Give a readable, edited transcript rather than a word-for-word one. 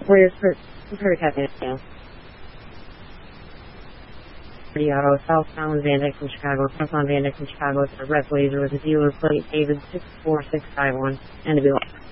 Where's Percatino? Auto southbound Van Dyke from Chicago, southbound Van Dyke from Chicago, to Red Blazer with a dealer plate David 64651, and a bill.